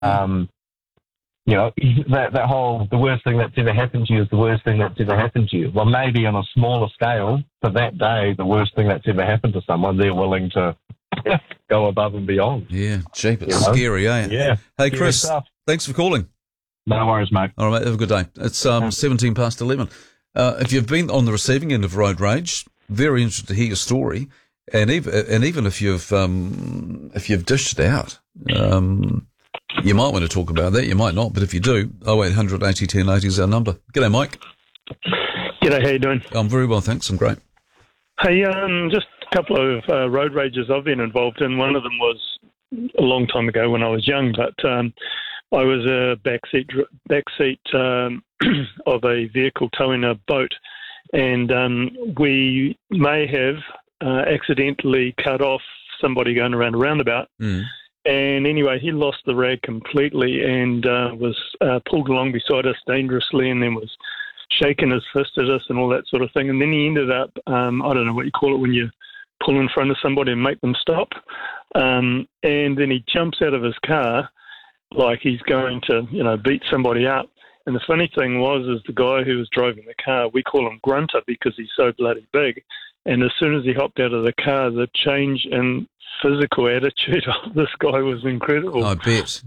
You know, that whole, the worst thing that's ever happened to you is the worst thing that's ever happened to you. Well, maybe on a smaller scale, for that day, the worst thing that's ever happened to someone, they're willing to go above and beyond. Yeah, cheap. It's scary, eh? Yeah. Hey, Chris, thanks for calling. No worries, mate. All right, mate, have a good day. It's 17 past 11. If you've been on the receiving end of road rage, very interested to hear your story. And even if you've dished it out, you might want to talk about that. You might not, but if you do, 0800 80 10 80 is our number. G'day, Mike. G'day, how you doing? I'm very well, thanks. I'm great. Hey, just a couple of road rages I've been involved in. One of them was a long time ago when I was young, but I was a backseat of a vehicle towing a boat, and we may have accidentally cut off somebody going around a roundabout. And anyway, he lost the rag completely and was pulled along beside us dangerously, and then was shaking his fist at us and all that sort of thing. And then he ended up, I don't know what you call it when you pull in front of somebody and make them stop. And then he jumps out of his car like he's going to, beat somebody up. And the funny thing is the guy who was driving the car, we call him Grunter because he's so bloody big. And as soon as he hopped out of the car, the change in physical attitude of this guy was incredible. I bet.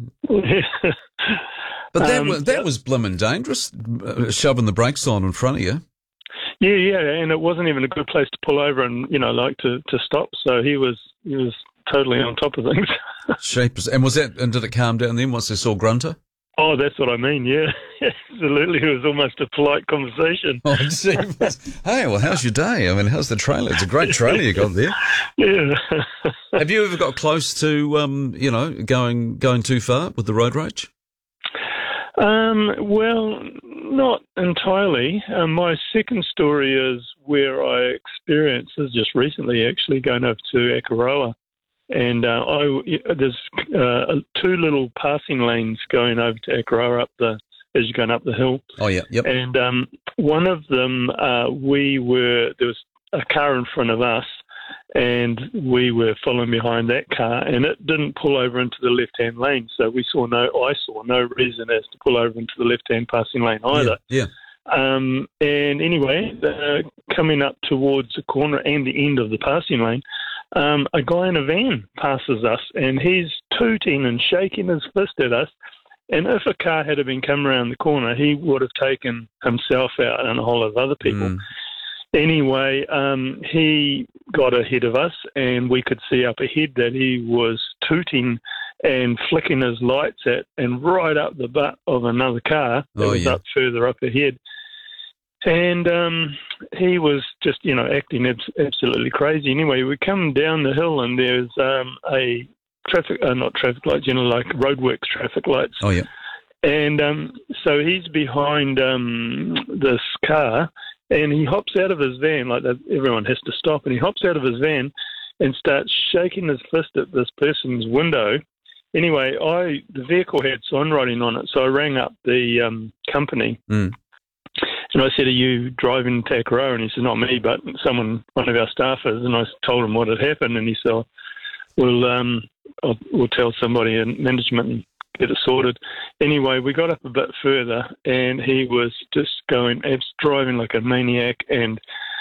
But that was blimmin' dangerous, shoving the brakes on in front of you. Yeah, and it wasn't even a good place to pull over and, to stop. So he was totally on top of things. Shapers. And did it calm down then once they saw Grunter? Oh, that's what I mean, yeah. Absolutely. It was almost a polite conversation. Oh, gee. Hey, well, how's your day? I mean, how's the trailer? It's a great trailer you got there. Yeah. Have you ever got close to, going too far with the road rage? Well, not entirely. My second story is where I experienced, this just recently actually, going over to Akaroa. And there's two little passing lanes going over to Akaroa as you're going up the hill. Oh, yeah, yep. And one of them, there was a car in front of us, and we were following behind that car, and it didn't pull over into the left-hand lane. So I saw no reason as to pull over into the left-hand passing lane either. Yeah. And anyway, coming up towards the corner and the end of the passing lane, a guy in a van passes us, and he's tooting and shaking his fist at us. And if a car had been come around the corner, he would have taken himself out and a whole lot of other people. Anyway, he got ahead of us, and we could see up ahead that he was tooting and flicking his lights at and right up the butt of another car that was up further up ahead. And he was just, acting absolutely crazy. Anyway, we come down the hill, and there's a not traffic lights, like roadworks traffic lights. Oh, yeah. And so he's behind this car, and he hops out of his van, like everyone has to stop, and he hops out of his van and starts shaking his fist at this person's window. Anyway, the vehicle had sign writing on it, so I rang up the company. And I said, "Are you driving to Akaroa?" And he said, "Not me, but one of our staffers." And I told him what had happened, and he said, "We'll tell somebody in management and get it sorted." Anyway, we got up a bit further, and he was just driving like a maniac, and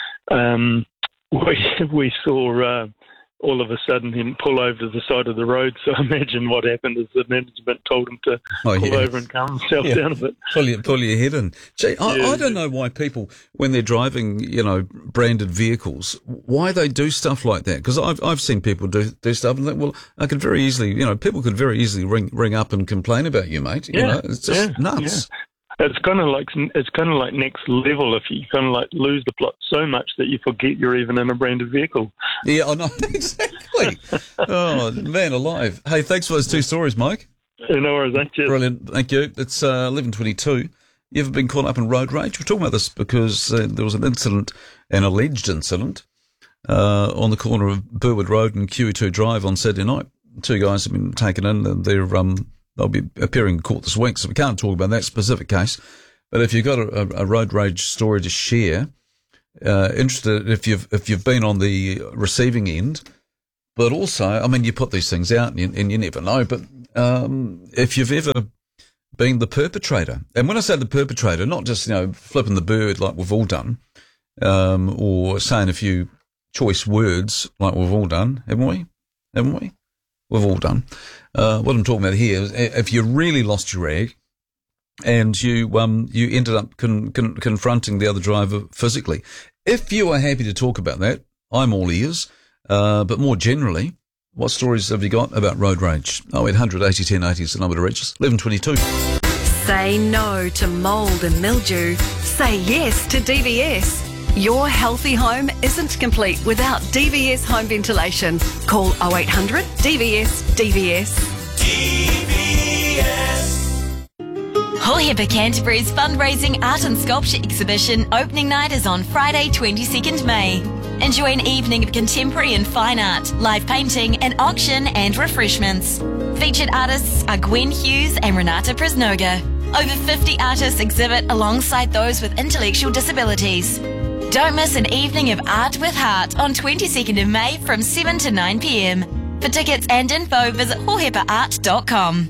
we saw all of a sudden him pull over to the side of the road. So imagine what happened is the management told him to pull over and calm himself down a bit. Pull your head in. Gee, I don't know why people, when they're driving, branded vehicles, why they do stuff like that. Because I've seen people do stuff and think, well, I could very easily, people could very easily ring up and complain about you, mate. It's just nuts. Yeah. It's kind of like next level if you kind of like lose the plot so much that you forget you're even in a branded vehicle. Yeah, I know, exactly. Oh, man alive. Hey, thanks for those two stories, Mike. No worries, mate. Cheers. Brilliant, thank you. It's 11:22. You ever been caught up in road rage? We're talking about this because there was an alleged incident, on the corner of Burwood Road and QE2 Drive on Saturday night. Two guys have been taken in, and they'll be appearing in court this week, so we can't talk about that specific case. But if you've got a road rage story to share, interested if you've been on the receiving end, but also, I mean, you put these things out and you never know. But if you've ever been the perpetrator. And when I say the perpetrator, not just, flipping the bird like we've all done, or saying a few choice words like we've all done, haven't we? We've all done. What I'm talking about here is if you really lost your rag and you ended up confronting the other driver physically. If you are happy to talk about that, I'm all ears. But more generally, what stories have you got about road rage? 0800 80 10 80 is the number to reach us. 11:22. Say no to mould and mildew. Say yes to DVS. Your healthy home isn't complete without DVS home ventilation. Call 0800 DVS DVS. DVS. Hohepa Canterbury's fundraising art and sculpture exhibition opening night is on Friday 22nd May. Enjoy an evening of contemporary and fine art, live painting, an auction and refreshments. Featured artists are Gwen Hughes and Renata Presnoga. Over 50 artists exhibit alongside those with intellectual disabilities. Don't miss an evening of art with heart on 22nd of May from 7 to 9 p.m. For tickets and info, visit hohepaart.com.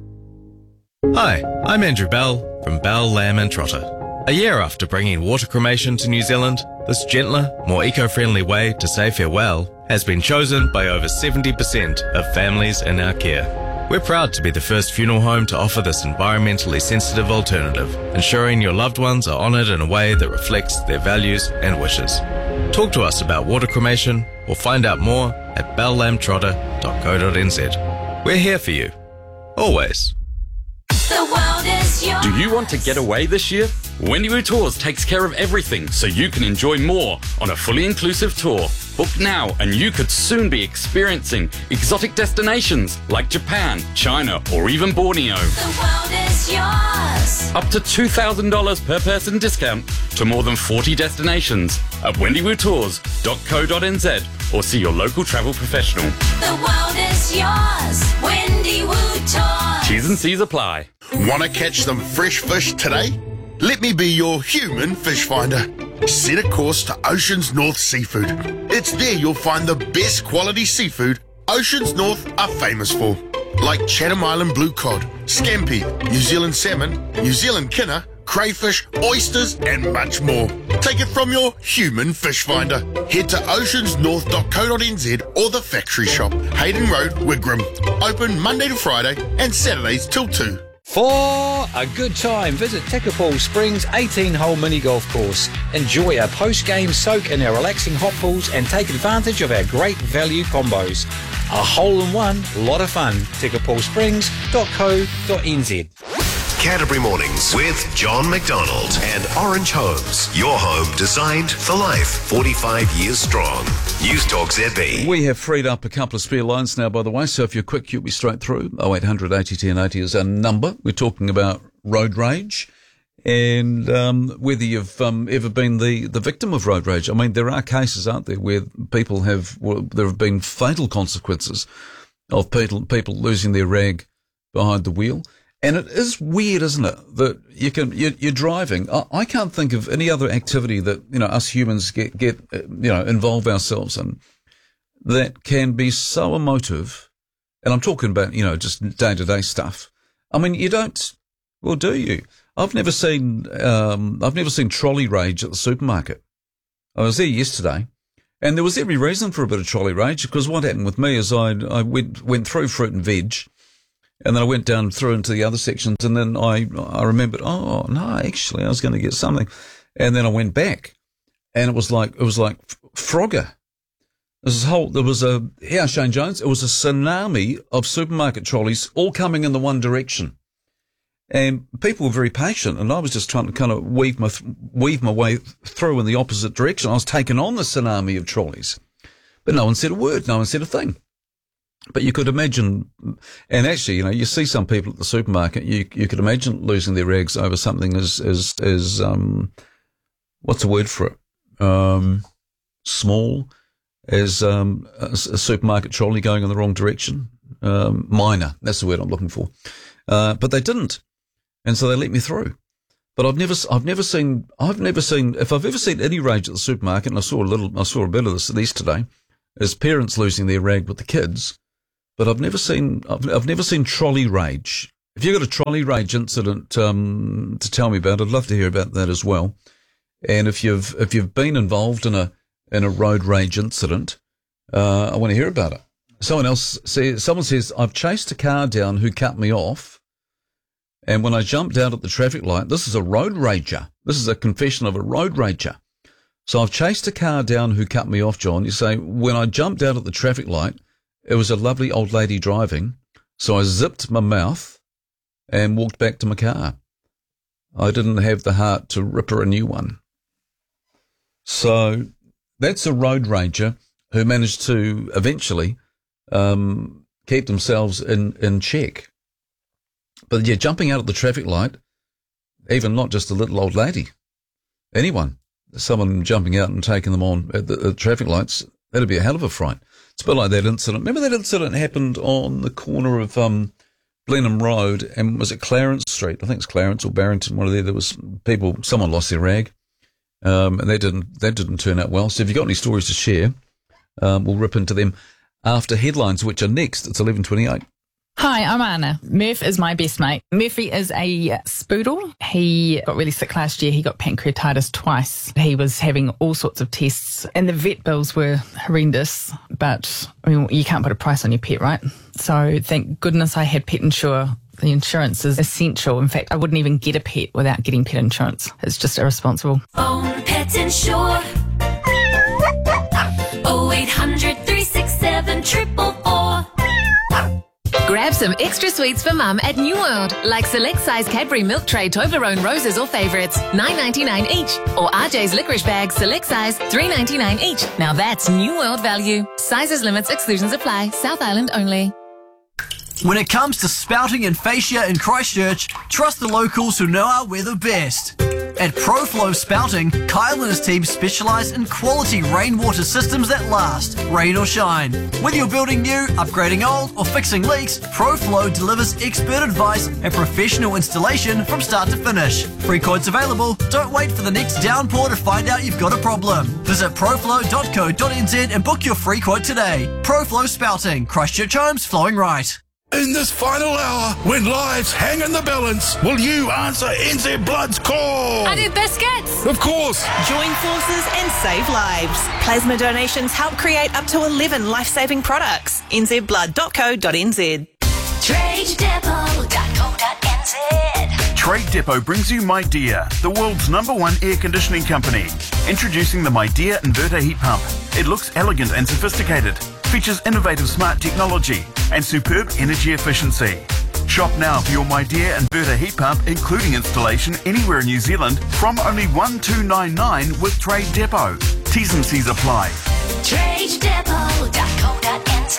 Hi, I'm Andrew Bell from Bell, Lamb and Trotter. A year after bringing water cremation to New Zealand, this gentler, more eco-friendly way to say farewell has been chosen by over 70% of families in our care. We're proud to be the first funeral home to offer this environmentally sensitive alternative, ensuring your loved ones are honoured in a way that reflects their values and wishes. Talk to us about water cremation or find out more at bellamtrotter.co.nz. We're here for you. Always. The world is yours. Do you want to get away this year? Wendy Woo Tours takes care of everything so you can enjoy more on a fully inclusive tour. Book now and you could soon be experiencing exotic destinations like Japan, China or even Borneo. The world is yours. Up to $2,000 per person discount to more than 40 destinations at wendyWooTours.co.nz or see your local travel professional. The world is yours. Wendy Woo Tours. T's and C's apply. Want to catch some fresh fish today? Let me be your human fish finder. Set a course to Oceans North Seafood. It's there you'll find the best quality seafood Oceans North are famous for, like Chatham Island blue cod, scampi, New Zealand salmon, New Zealand kinner, crayfish, oysters and much more. Take it from your human fish finder. Head to oceansnorth.co.nz or the factory shop, Hayden Road, Wigram. Open Monday to Friday and Saturdays till 2. For a good time, visit Tekapau Springs 18-hole mini golf course. Enjoy our post-game soak in our relaxing hot pools and take advantage of our great value combos. A hole-in-one, lot of fun. tekapauSprings.co.nz. Canterbury Mornings with John McDonald and Orange Homes. Your home designed for life. 45 years strong. News Talk ZB. We have freed up a couple of spare lines now, by the way, so if you're quick, you'll be straight through. 0800 80 10 80 is our number. We're talking about road rage and whether you've ever been the victim of road rage. I mean, there are cases, aren't there, where there have been fatal consequences of people losing their rag behind the wheel. And it is weird, isn't it, that you're driving. I can't think of any other activity that, us humans get involve ourselves in that can be so emotive. And I'm talking about, just day-to-day stuff. I mean, you don't, well, do you? I've never seen trolley rage at the supermarket. I was there yesterday and there was every reason for a bit of trolley rage, because what happened with me is I went through fruit and veg. And then I went down through into the other sections, and then I remembered, oh no, actually I was going to get something, and then I went back, and it was like Frogger. There was a Shane Jones. It was a tsunami of supermarket trolleys all coming in the one direction, and people were very patient, and I was just trying to kind of weave my way through in the opposite direction. I was taking on the tsunami of trolleys, but no one said a word, no one said a thing. But you could imagine, and actually, you see some people at the supermarket, you could imagine losing their rags over something as what's the word for it? Small as a supermarket trolley going in the wrong direction. Minor, that's the word I'm looking for. But they didn't, and so they let me through. But I've never seen, if I've ever seen any rage at the supermarket, and I saw a bit of this today, is parents losing their rag with the kids. but I've never seen trolley rage. If you've got a trolley rage incident to tell me about, I'd love to hear about that as well. And if you've been involved in a road rage incident, I want to hear about it. Someone says, I've chased a car down who cut me off, and when I jumped out at the traffic light, this is a road rager. This is a confession of a road rager. So I've chased a car down who cut me off, John. You say, when I jumped out at the traffic light, it was a lovely old lady driving, so I zipped my mouth and walked back to my car. I didn't have the heart to rip her a new one. So that's a road rager who managed to eventually keep themselves in check. But yeah, jumping out at the traffic light, even not just a little old lady, anyone, someone jumping out and taking them on at the traffic lights, that'd be a hell of a fright. It's a bit like that incident. Remember that incident happened on the corner of Blenheim Road, and was it Clarence Street? I think it's Clarence or Barrington, one of there was people, someone lost their rag, and that didn't turn out well. So if you've got any stories to share, we'll rip into them after headlines, which are next. It's 11:28. Hi, I'm Anna. Murph is my best mate. Murphy is a spoodle. He got really sick last year. He got pancreatitis twice. He was having all sorts of tests, and the vet bills were horrendous. But, I mean, you can't put a price on your pet, right? So thank goodness I had Pet Insure. The insurance is essential. In fact, I wouldn't even get a pet without getting pet insurance. It's just irresponsible. Phone Pet Insure. 0800 367 444. Grab some extra sweets for mum at New World, like select size Cadbury Milk Tray Toblerone Roses or favourites, $9.99 each, or RJ's Licorice Bags select size, $3.99 each. Now that's New World value. Sizes, limits, exclusions apply. South Island only. When it comes to spouting and fascia in Christchurch, trust the locals who know our weather best. At ProFlow Spouting, Kyle and his team specialise in quality rainwater systems that last, rain or shine. Whether you're building new, upgrading old, or fixing leaks, ProFlow delivers expert advice and professional installation from start to finish. Free quotes available. Don't wait for the next downpour to find out you've got a problem. Visit proflow.co.nz and book your free quote today. ProFlow Spouting, Christchurch Homes flowing right. In this final hour, when lives hang in the balance, will you answer NZ Blood's call? I do biscuits. Of course. Join forces and save lives. Plasma donations help create up to 11 life-saving products. nzblood.co.nz. TradeDepot.co.nz. Trade Depot brings you MyDear, the world's #1 air conditioning company. Introducing the MyDear inverter heat pump. It looks elegant and sophisticated, features innovative smart technology and superb energy efficiency. Shop now for your MyDear inverter heat pump, including installation anywhere in New Zealand, from only $1,299 with Trade Depot. T's and C's apply. TradeDepot.co.nz.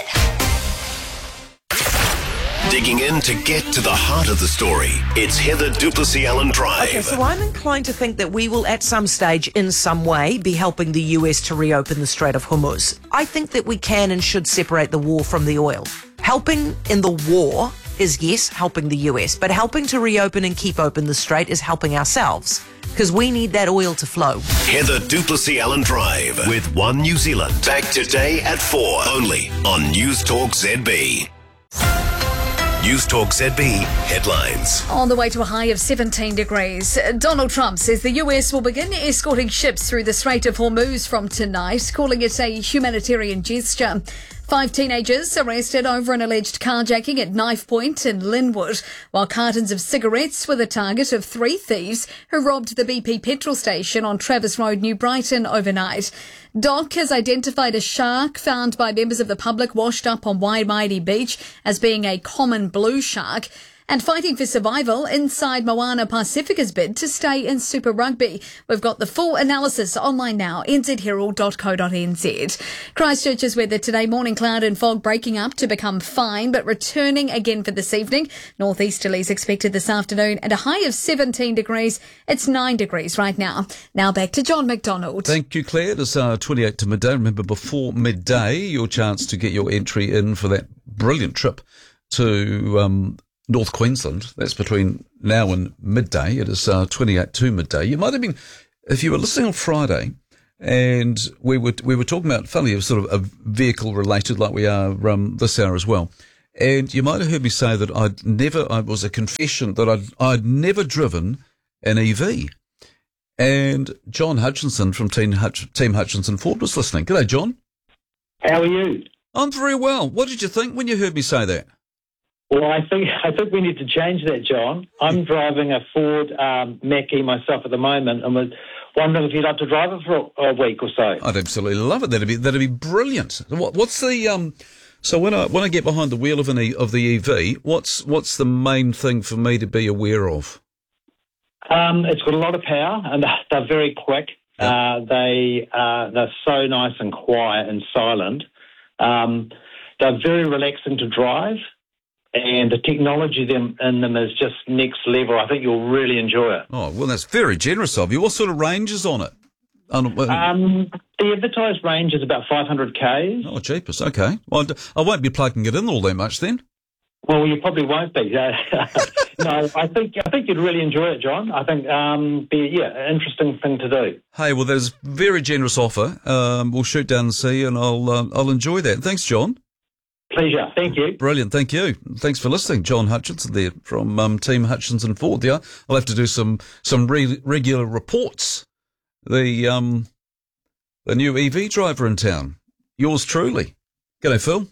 Digging in to get to the heart of the story. It's Heather Duplessis-Allen Drive. Okay, so I'm inclined to think that we will at some stage, in some way, be helping the US to reopen the Strait of Hormuz. I think that we can and should separate the war from the oil. Helping in the war is, yes, helping the US, but helping to reopen and keep open the strait is helping ourselves, because we need that oil to flow. Heather Duplessis-Allen Drive with One New Zealand. Back today at 4, only on News Talk ZB. News Talk ZB headlines. On the way to a high of 17 degrees, Donald Trump says the US will begin escorting ships through the Strait of Hormuz from tonight, calling it a humanitarian gesture. 5 teenagers arrested over an alleged carjacking at Knife Point in Linwood, while cartons of cigarettes were the target of 3 thieves who robbed the BP petrol station on Travis Road, New Brighton overnight. DOC has identified a shark found by members of the public washed up on Waimairi Beach as being a common blue shark, and fighting for survival inside Moana Pacifica's bid to stay in Super Rugby. We've got the full analysis online now, nzherald.co.nz. Christchurch's weather today, morning cloud and fog breaking up to become fine, but returning again for this evening. Northeasterlies expected this afternoon at a high of 17 degrees. It's 9 degrees right now. Now back to John McDonald. Thank you, Claire. It's 28 to midday. Remember, before midday, your chance to get your entry in for that brilliant trip to North Queensland. That's between now and midday. It is 28 to midday. You might have been, if you were listening on Friday, and we were talking about, funny, sort of a vehicle related, like we are this hour as well. And you might have heard me say that I was a confession that I'd never driven an EV. And John Hutchinson from Team Hutchinson Ford was listening. G'day, John. How are you? I'm very well. What did you think when you heard me say that? Well, I think we need to change that, John. I'm driving a Ford Mach-E myself at the moment, and was wondering if you'd like to drive it for a week or so. I'd absolutely love it. That'd be brilliant. What's the So when I get behind the wheel of the EV, what's the main thing for me to be aware of? It's got a lot of power, and they're very quick. Yep. They're so nice and quiet and silent. They're very relaxing to drive, and the technology in them is just next level. I think you'll really enjoy it. Oh, well, that's very generous of you. What sort of range is on it? The advertised range is about 500 k's. Oh, jeepers. Okay. Well, I won't be plugging it in all that much then. Well, you probably won't be. No, I think you'd really enjoy it, John. I think, interesting thing to do. Hey, well, that is a very generous offer. We'll shoot down and see, and I'll enjoy that. Thanks, John. Pleasure. Thank you. Brilliant. Thank you. Thanks for listening. John Hutchinson there from Team Hutchinson Ford. Yeah, I'll have to do some regular reports. The new EV driver in town. Yours truly. G'day, Phil.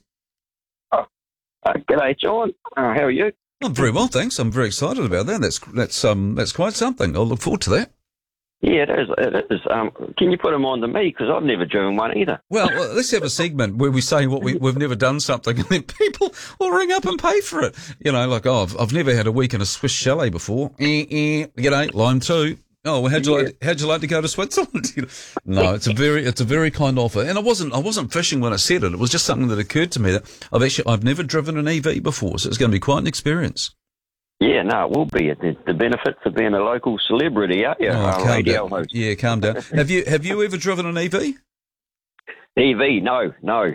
G'day, John. How are you? I'm very well, thanks. I'm very excited about that. That's quite something. I'll look forward to that. Yeah, it is. It is. Can you put them on to me? Because I've never driven one either. Well, let's have a segment where we say what we've never done something, and then people will ring up and pay for it. You know, like, I've never had a week in a Swiss chalet before. G'day, line 2. Oh, well, how'd you like to go to Switzerland? No, it's a very kind offer. And I wasn't fishing when I said it. It was just something that occurred to me that I've never driven an EV before, so it's going to be quite an experience. Yeah, no, it will be. The benefits of being a local celebrity, aren't you? Radio host. Yeah, calm down. Have you ever driven an EV? EV? No.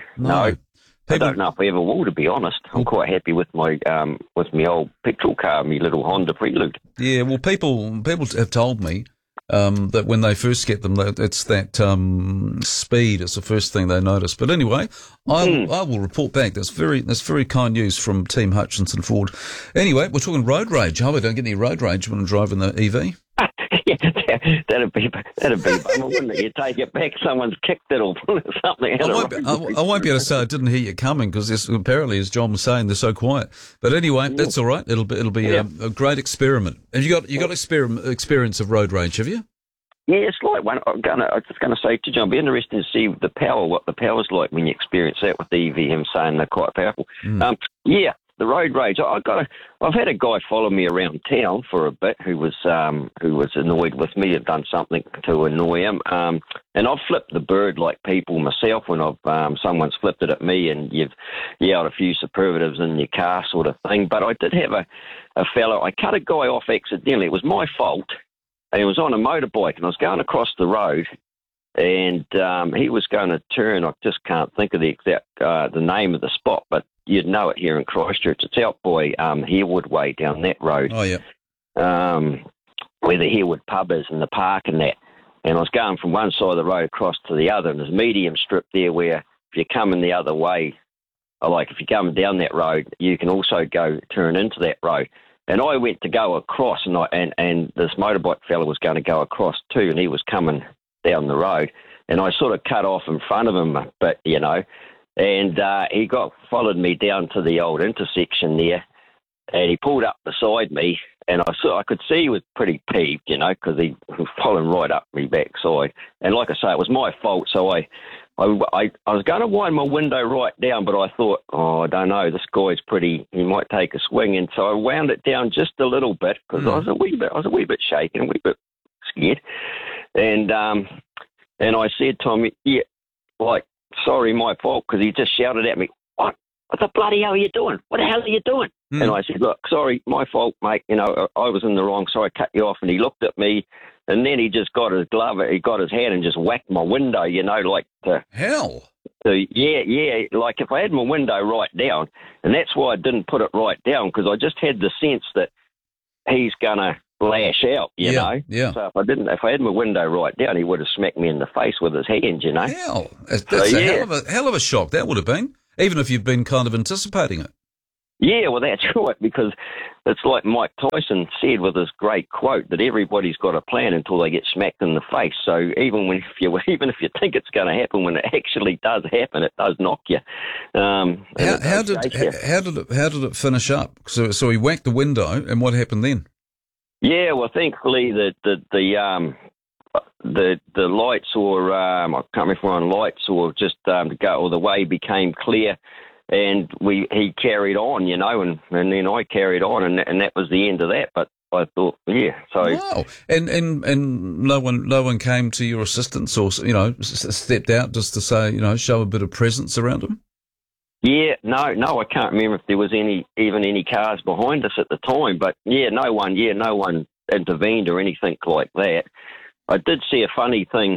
I don't know if I ever will, to be honest. I'm quite happy with my old petrol car, my little Honda Prelude. Yeah, well, people have told me that when they first get them, it's that speed is the first thing they notice. But anyway, I will report back. That's very kind news from Team Hutchinson Ford. Anyway, we're talking road rage. I hope I don't get any road rage when I'm driving the EV. Yeah, that'd be bummer, wouldn't it? You take it back, someone's kicked it or something. I won't be able to say I didn't hear you coming because apparently, as John was saying, they're so quiet. But anyway, that's all right. It'll be a great experiment. Have you got experience of road rage? Have you? Yeah, it's like one. I was just going to say to John, it'd be interesting to see what the power's like when you experience that with the EV. Him saying they're quite powerful. The road rage. I've had a guy follow me around town for a bit who was annoyed with me, had done something to annoy him. And I've flipped the bird like people myself when someone's flipped it at me, and you've yelled a few superlatives in your car, sort of thing. But I did have a fellow. I cut a guy off accidentally. It was my fault. And he was on a motorbike, and I was going across the road, and he was going to turn. I just can't think of the exact the name of the spot, but you'd know it here in Christchurch. It's out by Harewood Way down that road. Oh, yeah. Where the Harewood pub is and the park and that. And I was going from one side of the road across to the other, and there's a medium strip there where if you're coming the other way, like if you're coming down that road, you can also turn into that road. And I went to go across, and this motorbike fella was going to go across too, and he was coming down the road. And I sort of cut off in front of him, but, and he followed me down to the old intersection there, and he pulled up beside me, and I could see he was pretty peeved, because he was following right up my backside. And like I say, it was my fault, so I was going to wind my window right down, but I thought, I don't know, this guy's he might take a swing, and so I wound it down just a little bit because I was a wee bit shaken, a wee bit scared, and I said to him, sorry, my fault, because he just shouted at me, what the bloody hell are you doing? What the hell are you doing? And I said, look, sorry, my fault, mate. I was in the wrong, so I cut you off. And he looked at me, and then he just got his glove, he got his hand and just whacked my window, like to... Hell? Yeah, like if I had my window right down, and that's why I didn't put it right down, because I just had the sense that he's going to lash out, you know. Yeah. So if I had my window right down, he would have smacked me in the face with his hand, you know. Hell, that's a hell of a shock that would have been, even if you've been kind of anticipating it. Yeah, well, that's right, because it's like Mike Tyson said with his great quote that everybody's got a plan until they get smacked in the face. So even if you think it's going to happen, when it actually does happen, it does knock you. How did it finish up? So he whacked the window, and what happened then? Yeah, well, thankfully the lights, or I can't remember if we're on lights or just the way became clear. And he carried on, you know, and then I carried on, and that was the end of that. But I thought, yeah, so wow, and no one came to your assistance, or stepped out just to say, show a bit of presence around him. Yeah, no, I can't remember if there was even any cars behind us at the time. But no one intervened or anything like that. I did see a funny thing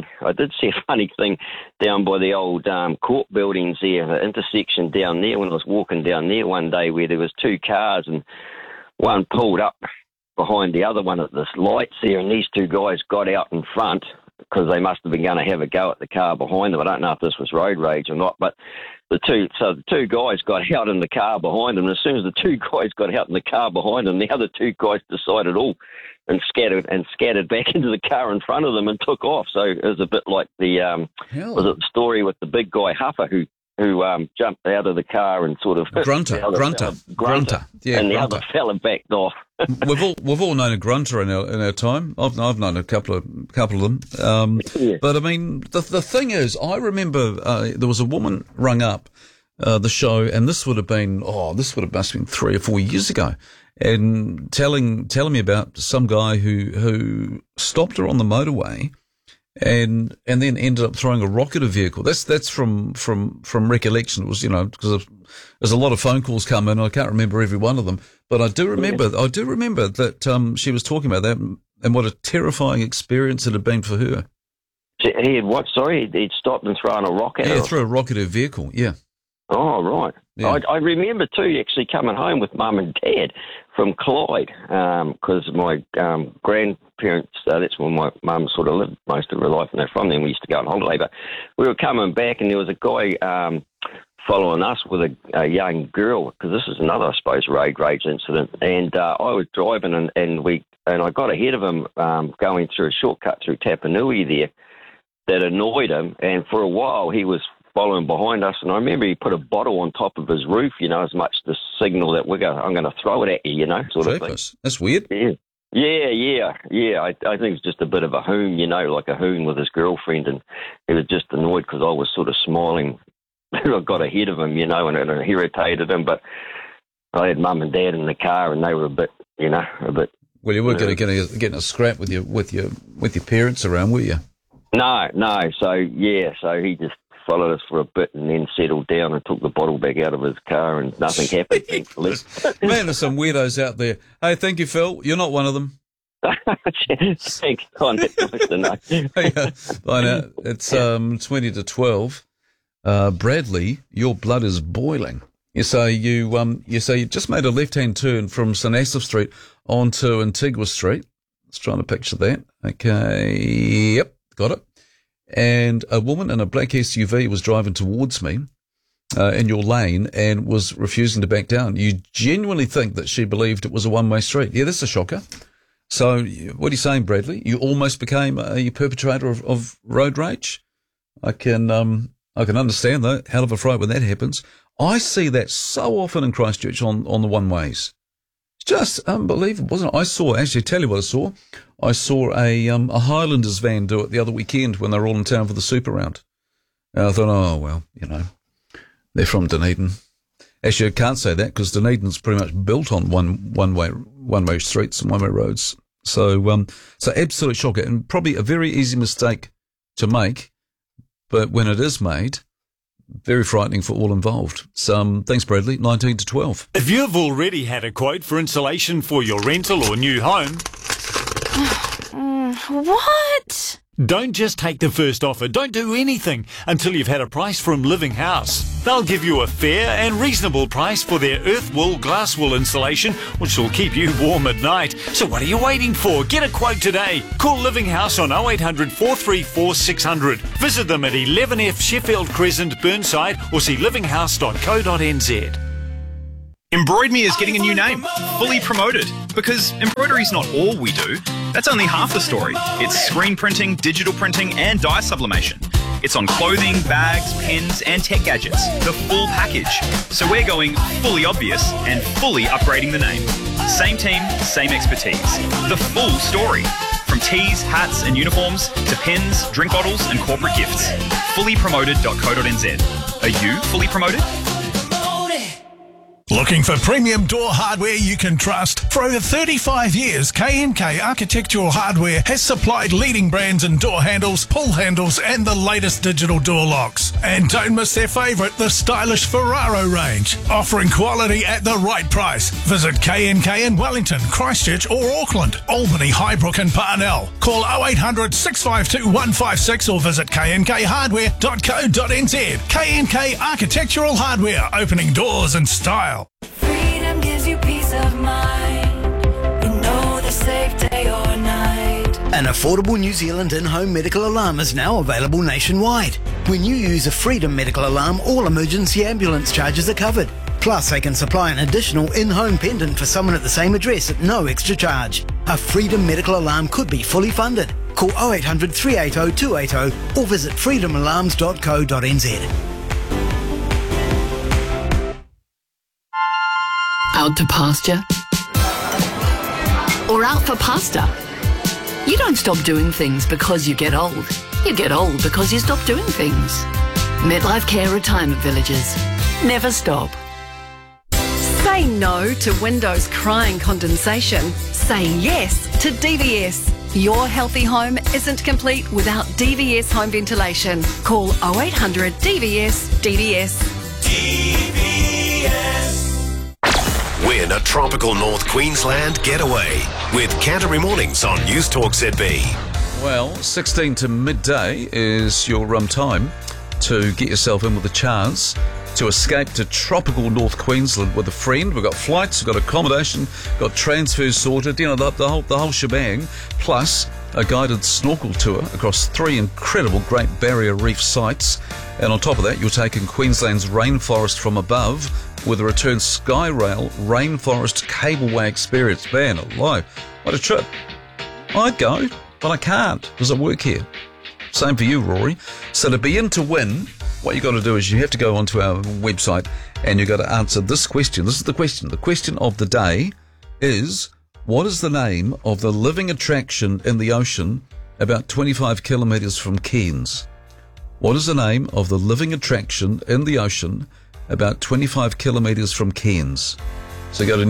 down by the old court buildings there, the intersection down there, when I was walking down there one day, where there was two cars and one pulled up behind the other one at this lights there, and these two guys got out in front because they must have been going to have a go at the car behind them. I don't know if this was road rage or not, but the two guys got out in the car behind them. And as soon as the two guys got out in the car behind them, the other two guys decided and scattered back into the car in front of them and took off. So it was a bit like the story with the big guy Huffer who jumped out of the car and sort of grunter, yeah, and the grunter. other fella backed off. We've all known a grunter in our time. I've known a couple of them. But I mean, the thing is, I remember there was a woman rung up the show, and this must have been 3 or 4 years ago, and telling me about some guy who stopped her on the motorway. And then ended up throwing a rock at a vehicle. That's from recollection. It was, because there's a lot of phone calls come in. I can't remember every one of them, but I do remember that she was talking about that and what a terrifying experience it had been for her. He had what? Sorry, he'd stopped and thrown a rock at her. Yeah, threw a rock at her vehicle. Yeah. Oh, right. Yeah. I remember too actually coming home with Mum and Dad from Clyde, because my grandparents, that's where my mum sort of lived most of her life, and they're from there. We used to go on holiday, but we were coming back, and there was a guy following us with a young girl, because this is another, I suppose, road rage incident. And I was driving, and I got ahead of him going through a shortcut through Tapanui there that annoyed him, and for a while he was following behind us, and I remember he put a bottle on top of his roof, as much to signal that I'm going to throw it at you, sort of thing. That's weird. Yeah. I think it's just a bit of a hoon, like a hoon with his girlfriend, and he was just annoyed because I was sort of smiling. I got ahead of him, and it irritated him, but I had Mum and Dad in the car, and they were a bit. Well, you weren't going to get in a scrap with your parents around, were you? No. So he just followed us for a bit and then settled down and took the bottle back out of his car, and nothing happened, thankfully. Man, there's some weirdos out there. Hey, thank you, Phil. You're not one of them. Thanks, Con. That's nice to know. I know. It's 20-12. Bradley, your blood is boiling. You say you just made a left-hand turn from St. Asaph Street onto Antigua Street. Let's try to picture that. Okay. Yep, got it. And a woman in a black SUV was driving towards me in your lane and was refusing to back down. You genuinely think that she believed it was a one-way street. Yeah, that's a shocker. So what are you saying, Bradley? You almost became a perpetrator of road rage? I can understand that. Hell of a fright when that happens. I see that so often in Christchurch on the one-ways. It's just unbelievable, wasn't it? Tell you what I saw. I saw a Highlanders van do it the other weekend when they were all in town for the Super Round. And I thought, oh, well, they're from Dunedin. Actually, I can't say that because Dunedin's pretty much built on one-way streets and one-way roads. So absolute shocker, and probably a very easy mistake to make, but when it is made, very frightening for all involved. So, thanks, Bradley. 19-12. If you've already had a quote for insulation for your rental or new home... What? Don't just take the first offer. Don't do anything until you've had a price from Living House. They'll give you a fair and reasonable price for their earth wool, glass wool installation, which will keep you warm at night. So what are you waiting for? Get a quote today. Call Living House on 0800 434 600. Visit them at 11F Sheffield Crescent, Burnside, or see livinghouse.co.nz. Embroid Me is getting a new name, Fully Promoted, because embroidery's not all we do. That's only half the story. It's screen printing, digital printing, and dye sublimation. It's on clothing, bags, pens, and tech gadgets, the full package. So we're going fully obvious and fully upgrading the name. Same team, same expertise. The full story. From tees, hats, and uniforms to pens, drink bottles, and corporate gifts. Fullypromoted.co.nz. Are you fully promoted? Looking for premium door hardware you can trust? For over 35 years, K&K Architectural Hardware has supplied leading brands in door handles, pull handles, and the latest digital door locks. And don't miss their favourite, the stylish Ferraro range, offering quality at the right price. Visit K&K in Wellington, Christchurch or Auckland, Albany, Highbrook and Parnell. Call 0800 652 156 or visit knkhardware.co.nz. K&K Architectural Hardware, opening doors in style. Freedom gives you peace of mind. You know the safe day or night. An affordable New Zealand in-home medical alarm is now available nationwide. When you use a Freedom medical alarm, all emergency ambulance charges are covered. Plus, they can supply an additional in-home pendant for someone at the same address at no extra charge. A Freedom medical alarm could be fully funded. Call 0800 380 280 or visit freedomalarms.co.nz. Out to pasture? Or out for pasta? You don't stop doing things because you get old. You get old because you stop doing things. MetLife Care Retirement Villages. Never stop. Say no to windows crying condensation. Say yes to DVS. Your healthy home isn't complete without DVS home ventilation. Call 0800 DVS DVS. Win a tropical North Queensland getaway with Canterbury Mornings on News Talk ZB. Well, 16 to midday is your time to get yourself in with a chance to escape to tropical North Queensland with a friend. We've got flights, we've got accommodation, got transfers sorted, you know, the whole shebang, plus a guided snorkel tour across 3 incredible Great Barrier Reef sites. And on top of that, you're taking Queensland's rainforest from above with a return Skyrail rainforest cableway experience. Man alive, what a trip. I'd go, but I can't because I work here. Same for you, Rory. So to be in to win, what you got to do is you have to go onto our website and you've got to answer this question. This is the question. The question of the day is, what is the name of the living attraction in the ocean about 25 kilometres from Cairns? What is the name of the living attraction in the ocean about 25 kilometres from Cairns? So go to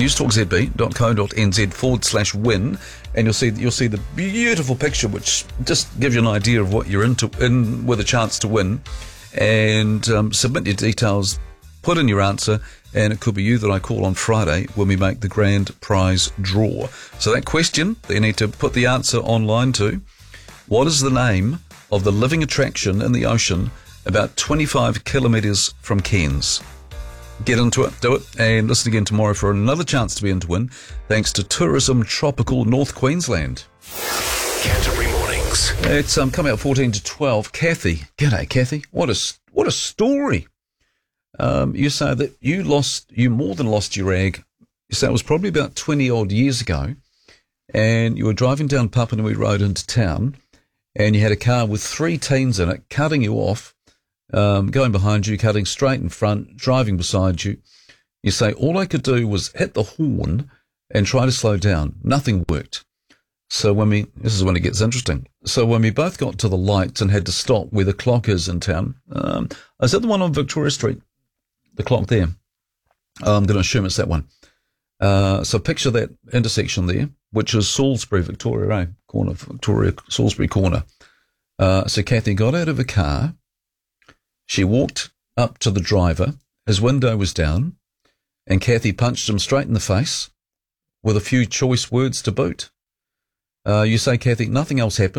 newstalkzb.co.nz/win and you'll see the beautiful picture which just gives you an idea of what you're in with a chance to win. And submit your details, put in your answer, and it could be you that I call on Friday when we make the grand prize draw. So that question that you need to put the answer online to, what is the name of the living attraction in the ocean about 25 kilometres from Cairns? Get into it, do it, and listen again tomorrow for another chance to be in to win, thanks to Tourism Tropical North Queensland. Canterbury Mornings. It's coming out 14 to 12. Kathy. G'day, Kathy. What a story. You say that you more than lost your ag. You say it was probably about 20 odd years ago, and you were driving down Papanui Road into town, and you had a car with 3 teens in it cutting you off, going behind you, cutting straight in front, driving beside you. You say, all I could do was hit the horn and try to slow down. Nothing worked. So this is when it gets interesting. So when we both got to the lights and had to stop where the clock is in town, I was at the one on Victoria Street, the clock there. I'm going to assume it's that one. So picture that intersection there, which is Salisbury, Victoria, corner, Victoria, Salisbury corner. So Kathy got out of her car. She walked up to the driver. His window was down, and Kathy punched him straight in the face with a few choice words to boot. You say, Kathy, nothing else happened.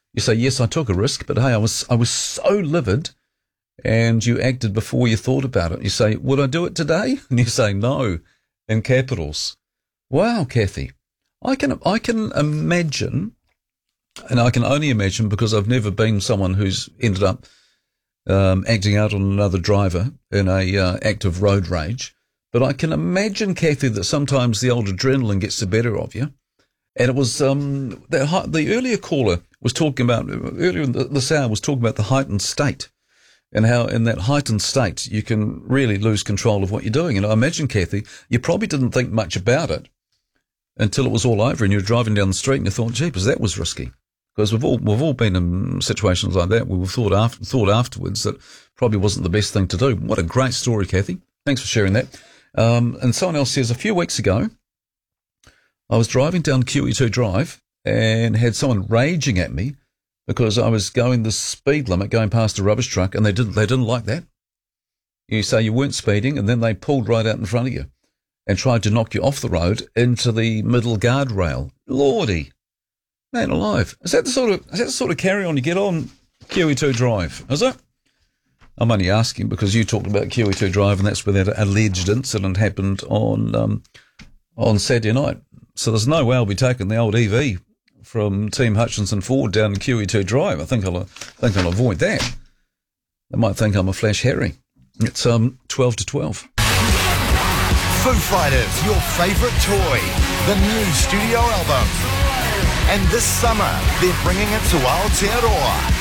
You say, yes, I took a risk, but hey, I was so livid, and you acted before you thought about it. You say, would I do it today? And you say, no, in capitals. Wow, Kathy. I can imagine, and I can only imagine because I've never been someone who's ended up acting out on another driver in a act of road rage. But I can imagine, Kathy, that sometimes the old adrenaline gets the better of you. And it was the earlier caller was talking about, earlier in this hour was talking about the heightened state and how in that heightened state you can really lose control of what you're doing. And I imagine, Kathy, you probably didn't think much about it until it was all over and you were driving down the street and you thought, jeepers, that was risky. Because we've all been in situations like that where we've thought afterwards that probably wasn't the best thing to do. What a great story, Kathy. Thanks for sharing that. And someone else says, a few weeks ago, I was driving down QE2 Drive and had someone raging at me because I was going the speed limit, going past a rubbish truck, and they didn't like that. You say you weren't speeding, and then they pulled right out in front of you and tried to knock you off the road into the middle guardrail. Lordy, man alive! Is that the sort of carry on you get on QE2 Drive? Is it? I'm only asking because you talked about QE2 Drive, and that's where that alleged incident happened on Saturday night. So there's no way I'll be taking the old EV from Team Hutchinson Ford down to QE2 Drive. I think I'll avoid that. They might think I'm a flash Harry. It's 12 to 12. Foo Fighters, your favourite toy, the new studio album. And this summer, they're bringing it to Aotearoa.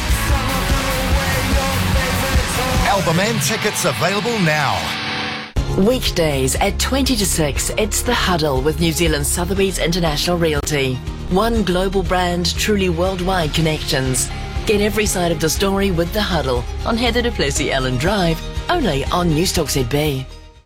Album and tickets available now. Weekdays at 20 to 6, it's The Huddle with New Zealand Sotheby's International Realty. One global brand, truly worldwide connections. Get every side of the story with The Huddle on Heather du Plessis-Allen Drive, only on Newstalk ZB.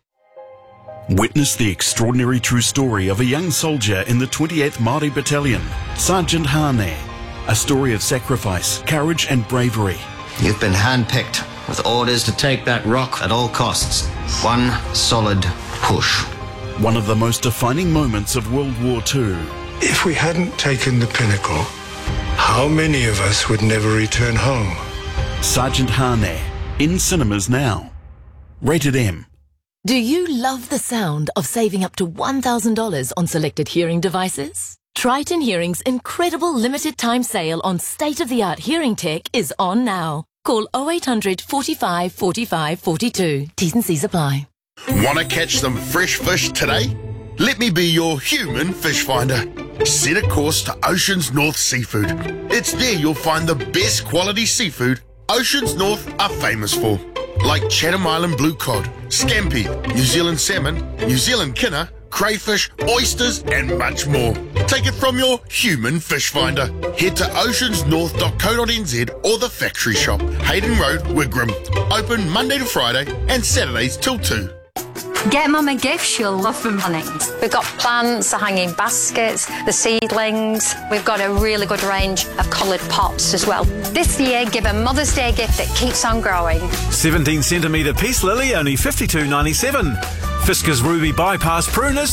Witness the extraordinary true story of a young soldier in the 28th Māori Battalion, Sergeant Hane. A story of sacrifice, courage and bravery. You've been handpicked with orders to take that rock at all costs. One solid push. One of the most defining moments of World War II. If we hadn't taken the Pinnacle, how many of us would never return home? Sergeant Hane, in cinemas now. Rated M. Do you love the sound of saving up to $1,000 on selected hearing devices? Triton Hearing's incredible limited time sale on state-of-the-art hearing tech is on now. Call 0800 45 45 42. T's and C's apply. Want to catch some fresh fish today? Let me be your human fish finder. Set a course to Oceans North Seafood. It's there you'll find the best quality seafood Oceans North are famous for. Like Chatham Island blue cod, scampi, New Zealand salmon, New Zealand kinner, crayfish, oysters and much more. Take it from your human fish finder. Head to oceansnorth.co.nz or the factory shop, Hayden Road, Wigram. Open Monday to Friday and Saturdays till 2. Get Mum a gift she'll love from Bunnings. We've got plants, the hanging baskets, the seedlings. We've got a really good range of coloured pots as well. This year, give a Mother's Day gift that keeps on growing. 17 centimetre peace lily, only $52.97. Fisker's Ruby Bypass Prunus,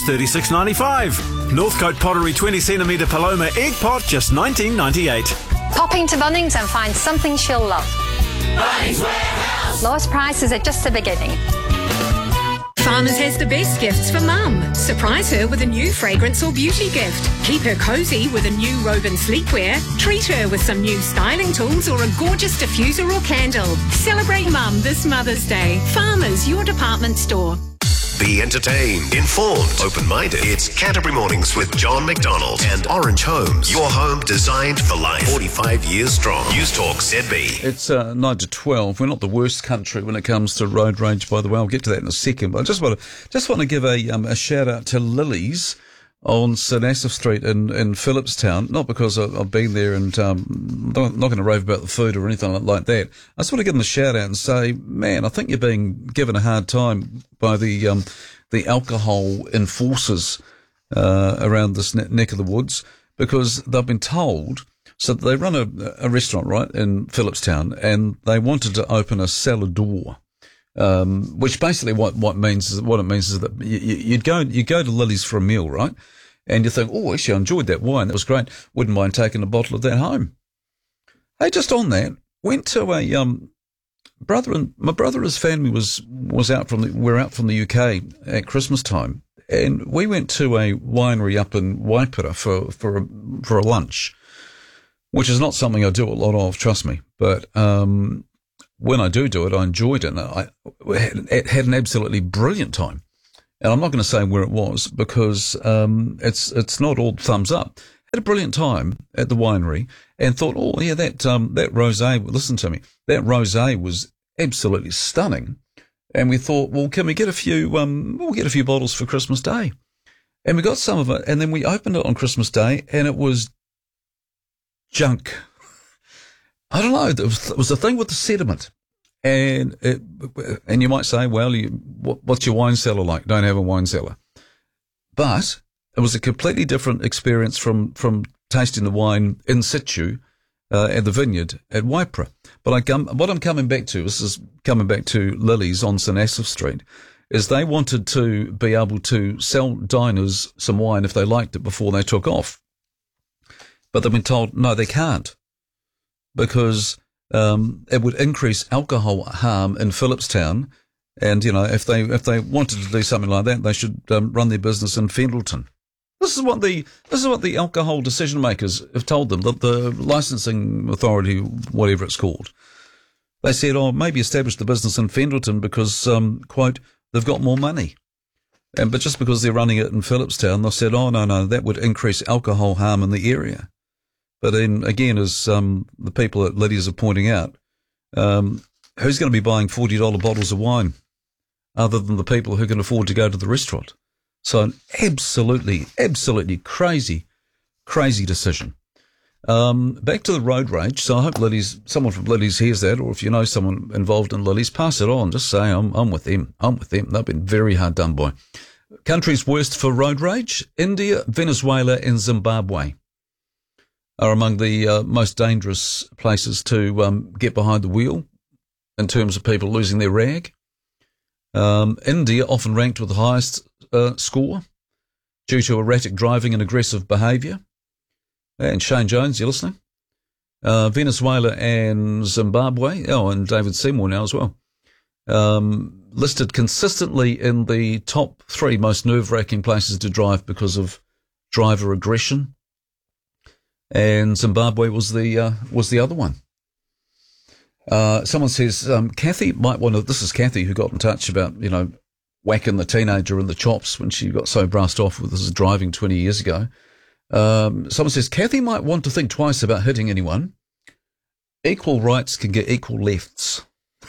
$36.95. Northcote Pottery 20 centimetre Paloma Egg Pot, just $19.98. Pop into Bunnings and find something she'll love. Bunnings Warehouse. Lowest prices are just the beginning. Farmers has the best gifts for Mum. Surprise her with a new fragrance or beauty gift. Keep her cosy with a new robe and sleepwear. Treat her with some new styling tools or a gorgeous diffuser or candle. Celebrate Mum this Mother's Day. Farmers, your department store. Be entertained, informed, open-minded. It's Canterbury Mornings with John McDonald and Orange Homes. Your home designed for life. 45 years strong. Newstalk ZB. It's 9 to 12. We're not the worst country when it comes to road rage, by the way. I'll get to that in a second. But I just want to give a shout out to Lily's on St Asaph Street in Phillipstown. Not because I've been there and not going to rave about the food or anything like that. I just want to give them a shout out and say, man, I think you're being given a hard time by the alcohol enforcers around this neck of the woods, because they've been told. So they run a restaurant right in Phillipstown, and they wanted to open a salad-door. Which basically what it means is that you go to Lily's for a meal, right? And you think, oh, actually, I enjoyed that wine. That was great. Wouldn't mind taking a bottle of that home. Hey, just on that, went to a my brother and his family was out from the UK at Christmas time, and we went to a winery up in Waipara for a lunch, which is not something I do a lot of, trust me. But when I do it, I enjoyed it. And I had an absolutely brilliant time. And I'm not going to say where it was because it's not all thumbs up. Had a brilliant time at the winery and thought, oh yeah, that rosé. Listen to me, that rosé was absolutely stunning. And we thought, well, can we get a few? We'll get a few bottles for Christmas Day, and we got some of it. And then we opened it on Christmas Day, and it was junk. I don't know. It was the thing with the sediment, and you might say, well, what's your wine cellar like? Don't have a wine cellar, but it was a completely different experience from tasting the wine in situ at the vineyard at Waipara. But what I'm coming back to, this is coming back to Lily's on St Asaph Street, is they wanted to be able to sell diners some wine if they liked it before they took off. But they've been told, no, they can't, because it would increase alcohol harm in Phillipstown. And, you know, if they wanted to do something like that, they should run their business in Fendleton. This is what the alcohol decision makers have told them, that the licensing authority, whatever it's called. They said, oh, maybe establish the business in Fendleton because, quote, they've got more money. But just because they're running it in Phillipstown, they said, oh, no, that would increase alcohol harm in the area. But then, again, as the people at Lydia's are pointing out, who's going to be buying $40 bottles of wine other than the people who can afford to go to the restaurant? So an absolutely crazy decision. Back to the road rage. So I hope someone from Lily's hears that, or if you know someone involved in Lily's, pass it on. Just say, I'm with them. They've been very hard done by. Countries worst for road rage: India, Venezuela and Zimbabwe are among the most dangerous places to get behind the wheel in terms of people losing their rag. India often ranked with the highest score due to erratic driving and aggressive behaviour. And Shane Jones, you're listening. Venezuela and Zimbabwe, and David Seymour now as well, listed consistently in the top 3 most nerve-wracking places to drive because of driver aggression. And Zimbabwe was the other one. Someone says, Kathy might want to, this is Kathy who got in touch about, whacking the teenager in the chops when she got so brassed off with this driving 20 years ago. Someone says, Kathy might want to think twice about hitting anyone. Equal rights can get equal lefts.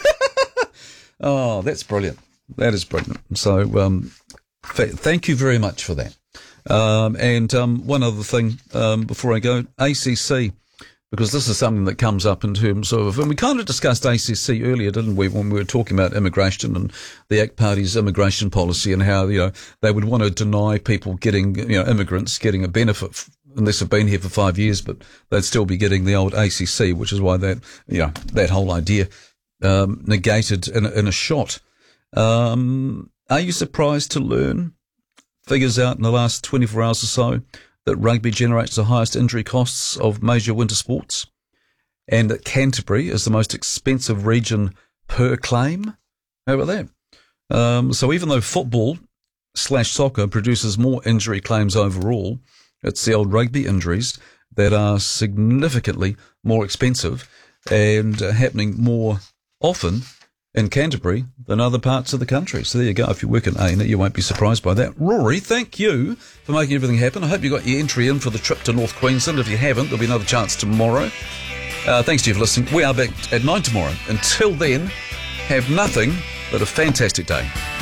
Oh, that's brilliant. That is brilliant. So, thank you very much for that. And one other thing before I go, ACC, because this is something that comes up in terms of, and we kind of discussed ACC earlier, didn't we, when we were talking about immigration and the ACT Party's immigration policy and how, they would want to deny people getting, immigrants getting a benefit unless they've been here for 5 years, but they'd still be getting the old ACC, which is why that whole idea negated in a shot. Are you surprised to learn figures out in the last 24 hours or so that rugby generates the highest injury costs of major winter sports, and that Canterbury is the most expensive region per claim? How about that? So even though football/soccer produces more injury claims overall, it's the old rugby injuries that are significantly more expensive and happening more often in Canterbury than other parts of the country. So there you go. If you work in A&E, you won't be surprised by that. Rory, thank you for making everything happen. I hope you got your entry in for the trip to North Queensland. If you haven't, there'll be another chance tomorrow. Thanks to you for listening. We are back at 9 tomorrow. Until then, have nothing but a fantastic day.